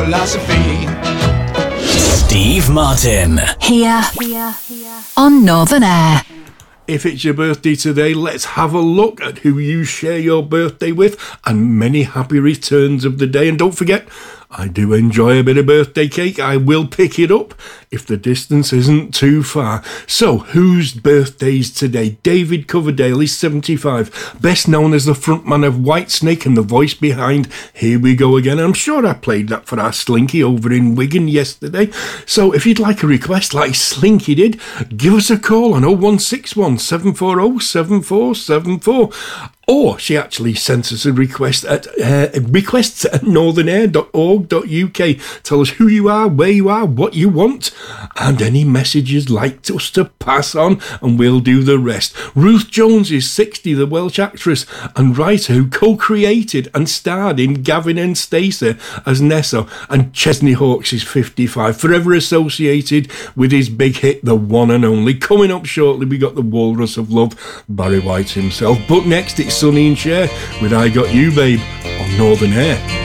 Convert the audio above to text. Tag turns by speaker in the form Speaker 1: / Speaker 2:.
Speaker 1: Philosophy.
Speaker 2: Steve Martin.
Speaker 3: Here on Northern Air.
Speaker 4: If it's your birthday today, let's have a look at who you share your birthday with, and many happy returns of the day. And don't forget, I do enjoy a bit of birthday cake. I will pick it up if the distance isn't too far. So, whose birthday's today? David Coverdale, he's 75, best known as the frontman of Whitesnake and the voice behind Here We Go Again. I'm sure I played that for our Slinky over in Wigan yesterday. So, if you'd like a request like Slinky did, give us a call on 0161 740 7474. Or she actually sent us a request at requests at northernair.org.uk. Tell us who you are, where you are, what you want, and any messages like us to pass on, and we'll do the rest. Ruth Jones is 60, the Welsh actress and writer who co-created and starred in Gavin and Stacey as Nessa, and Chesney Hawkes is 55, forever associated with his big hit, The One and Only. Coming up shortly, we got the Walrus of Love, Barry White himself. But next, it's Sonny and Cher with I Got You, Babe, on Northern Air.